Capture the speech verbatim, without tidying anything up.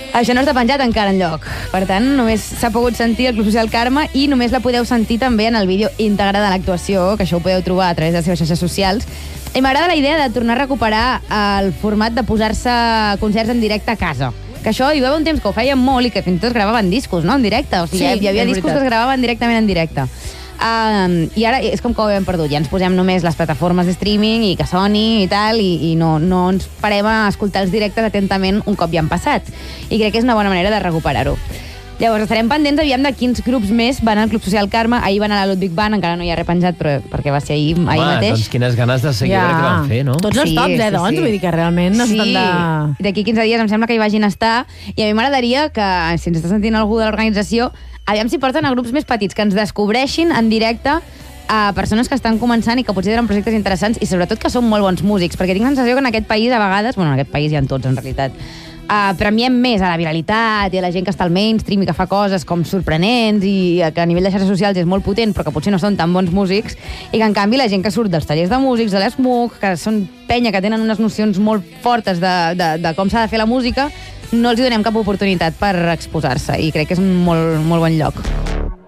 Això no està penjat encara enlloc. Per tant, només s'ha pogut sentir el Club Social Carme i només la podeu sentir també en el vídeo íntegre de l'actuació, que això ho podeu trobar a través de les seves xarxes socials. I m'agrada la idea de tornar a recuperar el format de posar-se concerts en directe a casa. Que això hi va haver un temps que ho feien molt i que fins i tot gravaven discos, no?, en directe. O sigui, sí, hi havia discos veritat. que es gravaven directament en directe. Um, I ara és com que ho hem perdut. Ja ens posem només les plataformes de streaming i que soni i tal, i, i no, no ens parem a escoltar els directes atentament un cop ja han passat. I crec que és una bona manera de recuperar-ho. Llavors, estarem pendents, aviam, de quins grups més van al Club Social Carme. Ahir van a la Ludwig Band, encara no hi ha repenjat, però perquè va ser ahir, ahir Home, mateix. Doncs quines ganes de seguir ja. que van fer, no? Tots els Sí, tops, eh, sí, doncs? sí. Vull dir que realment no Sí, estan de... d'aquí quinze dies em sembla que hi vagin a estar, i a mi m'agradaria que, si ens està sentint algú de l'organització, aviam si porten a grups més petits, que ens descobreixin en directe a persones que estan començant i que potser tenen projectes interessants i sobretot que són molt bons músics, perquè tinc la sensació que en aquest país a vegades, bueno, en aquest país hi ha en tots en realitat, uh, premiem més a la viralitat i a la gent que està al mainstream i que fa coses com sorprenents i que a nivell de xarxes socials és molt potent però que potser no són tan bons músics, i que en canvi la gent que surt dels tallers de músics, de l'ESMUC, que són penya, que tenen unes nocions molt fortes de, de, de com s'ha de fer la música, no els hi donem cap oportunitat per exposar-se, i crec que és un molt, molt bon lloc.